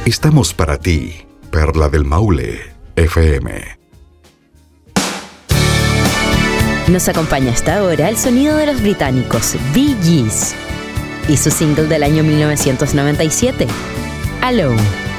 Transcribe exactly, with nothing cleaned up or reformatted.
Estamos para ti, Perla del Maule, F M. Nos acompaña hasta ahora el sonido de los británicos Bee Gees y su single del año mil novecientos noventa y siete, Alone.